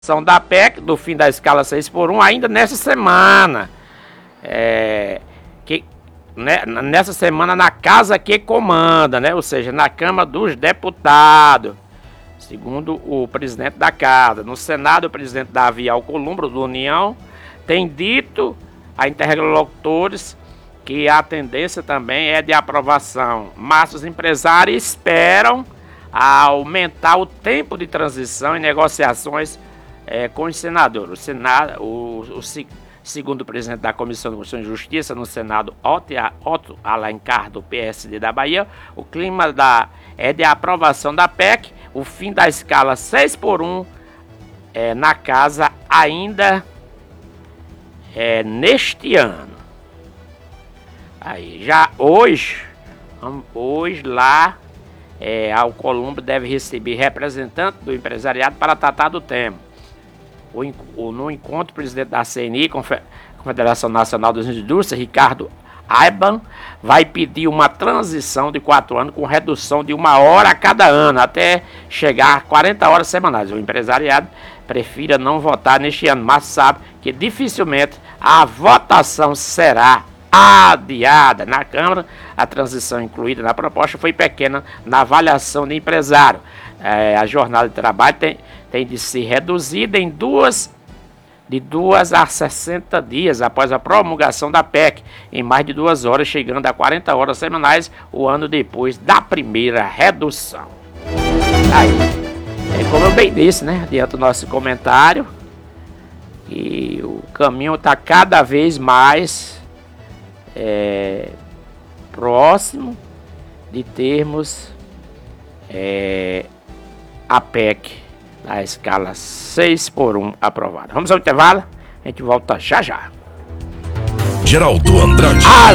Da PEC, do fim da escala 6x1, ainda nessa semana. Nessa semana na casa que comanda, né? Ou seja, na Câmara dos Deputados, segundo o presidente da casa. No Senado, o presidente Davi Alcolumbre, do União, tem dito a interlocutores que a tendência também é de aprovação, mas os empresários esperam aumentar o tempo de transição e negociações com os senadores. Segundo o presidente da Comissão de Constituição e Justiça no Senado, Otto Alencar, do PSD da Bahia, o clima é de aprovação da PEC, o fim da escala 6x1 na casa ainda neste ano. Aí, já hoje lá, Alcolumbre deve receber representante do empresariado para tratar do tema. No encontro, o presidente da CNI, Confederação Nacional das Indústrias, Ricardo Aiban, vai pedir uma transição de 4 anos com redução de 1 hora a cada ano, até chegar a 40 horas semanais. O empresariado prefira não votar neste ano, mas sabe que dificilmente a votação será adiada. Na Câmara, a transição incluída na proposta foi pequena na avaliação de empresário. A jornada de trabalho tem de ser reduzida de 2 a 60 dias após a promulgação da PEC, em mais de 2 horas, chegando a 40 horas semanais, o ano depois da primeira redução. Aí, como eu bem disse, né, diante do nosso comentário, e o caminho está cada vez mais próximo de termos a PEC na escala 6x1 aprovada. Vamos ao intervalo, a gente volta já já. Geraldo Andrade.